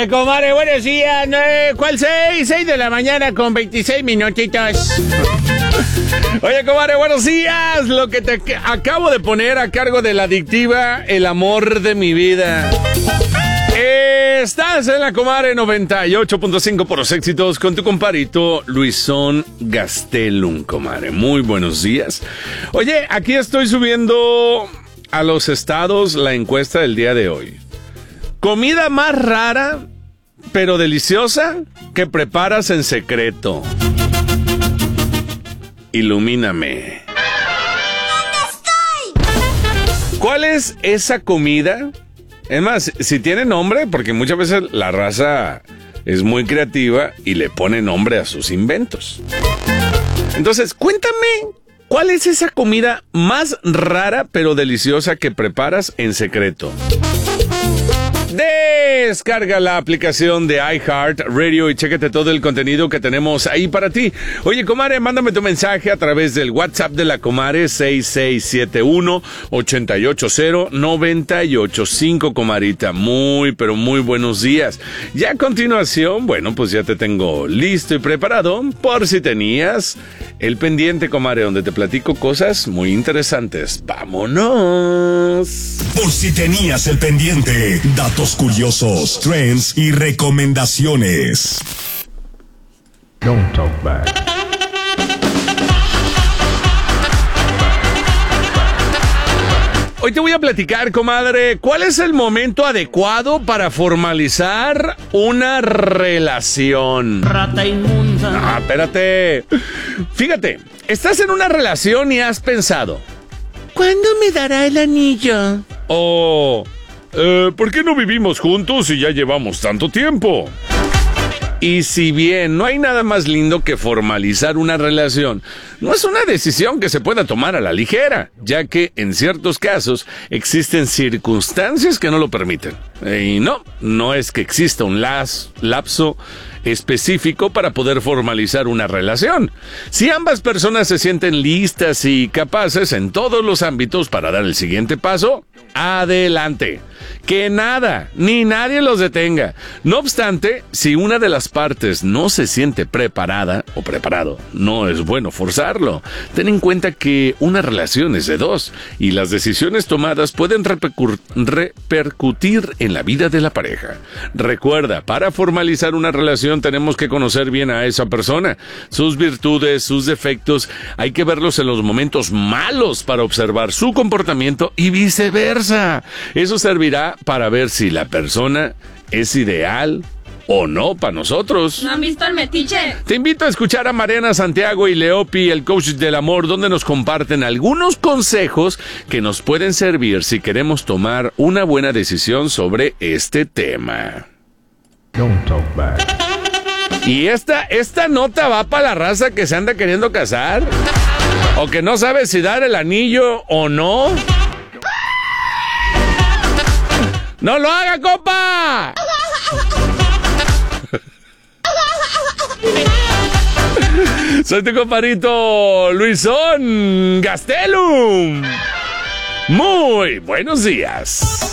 Comadre, buenos días. ¿Cuál 6? 6 de la mañana con 26 minutitos. Oye, comadre, buenos días. Lo que te acabo de poner a cargo de la adictiva, el amor de mi vida. Estás en la Comadre 98.5 por los éxitos con tu comparito Luisón Gastelum, comadre. Muy buenos días. Oye, aquí estoy subiendo a los estados la encuesta del día de hoy. Comida más rara, pero deliciosa, que preparas en secreto. Ilumíname. ¿Dónde estoy? ¿Cuál es esa comida? Es más, si tiene nombre, porque muchas veces la raza es muy creativa y le pone nombre a sus inventos. Entonces, cuéntame, ¿cuál es esa comida más rara pero deliciosa que preparas en secreto? Descarga la aplicación de iHeartRadio y chécate todo el contenido que tenemos ahí para ti. Oye, comadre, mándame tu mensaje a través del WhatsApp de la comadre 6671-880-985, comadrita. Muy, pero muy buenos días. Ya a continuación, bueno, pues ya te tengo listo y preparado por si tenías el pendiente, comadre, donde te platico cosas muy interesantes. ¡Vámonos! Por si tenías el pendiente, datos curiosos, trends y recomendaciones. Don't talk back. Hoy te voy a platicar, comadre, ¿cuál es el momento adecuado para formalizar una relación? Rata inmunda. Ah, espérate. Fíjate, estás en una relación y has pensado, ¿cuándo me dará el anillo? O, ¿por qué no vivimos juntos si ya llevamos tanto tiempo? Y si bien no hay nada más lindo que formalizar una relación, no es una decisión que se pueda tomar a la ligera, ya que en ciertos casos existen circunstancias que no lo permiten. Y no es que exista un lapso específico para poder formalizar una relación. Si ambas personas se sienten listas y capaces en todos los ámbitos para dar el siguiente paso, adelante. Que nada, ni nadie los detenga. No obstante, si una de las partes no se siente preparada o preparado, no es bueno forzarlo. Ten en cuenta que una relación es de dos y las decisiones tomadas pueden repercutir en la vida de la pareja. Recuerda, para formalizar una relación tenemos que conocer bien a esa persona, sus virtudes, sus defectos. Hay que verlos en los momentos malos para observar su comportamiento y viceversa. Eso servirá para ver si la persona es ideal o no para nosotros. ¿No han visto el metiche? Te invito a escuchar a Mariana Santiago y Leopi, el coach del amor, donde nos comparten algunos consejos que nos pueden servir si queremos tomar una buena decisión sobre este tema. Don't talk back. Y esta nota va para la raza que se anda queriendo casar o que no sabe si dar el anillo o no. ¡No lo haga, compa! Soy tu compadrito Luisón Gastelum. Muy buenos días.